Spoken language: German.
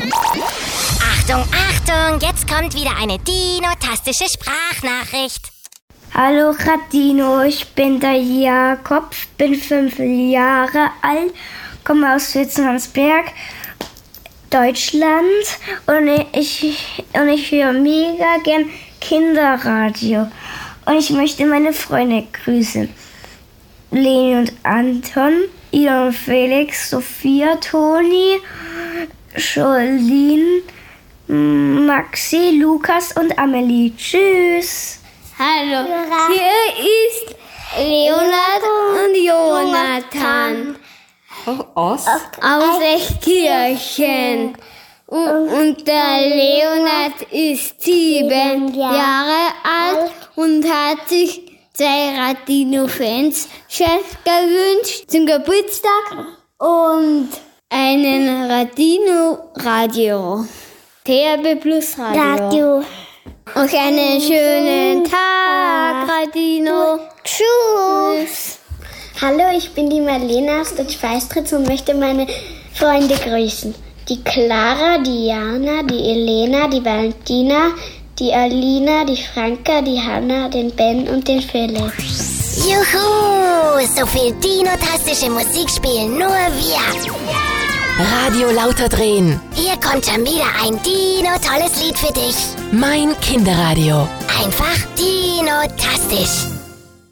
Achtung, Achtung, jetzt kommt wieder eine dinotastische Sprachnachricht. Hallo Radino, ich bin der Jakob, bin 5 Jahre alt, komme aus Witzenhansberg, Deutschland und ich höre mega gern Kinderradio. Und ich möchte meine Freunde grüßen. Leni und Anton, Ida und Felix, Sophia, Toni, Jolene, Maxi, Lukas und Amelie. Tschüss. Hallo, hier ist Leonard und Jonathan Aus? aus Echtkirchen. Und der Leonard ist 7 Jahre alt und hat sich 2 Radino-Fans gewünscht zum Geburtstag und einen Radino-Radio. THB Plus Radio. Und einen schönen Tag, Radino. Tschüss. Hallo, ich bin die Marlene aus der Schweistritz und möchte meine Freunde grüßen. Die Clara, die Jana, die Elena, die Valentina, die Alina, die Franka, die Hanna, den Ben und den Philipp. Juhu, so viel dinotastische Musik spielen nur wir. Radio lauter drehen. Hier kommt schon wieder ein dino-tolles Lied für dich. Mein Kinderradio. Einfach dinotastisch.